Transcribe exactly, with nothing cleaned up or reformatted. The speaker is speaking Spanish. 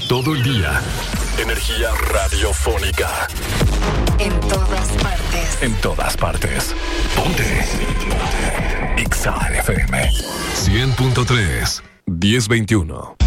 Todo el día. Energía radiofónica. En todas partes. En todas partes. Ponte. Ponte. Exa F M. cien punto tres. diez veintiuno.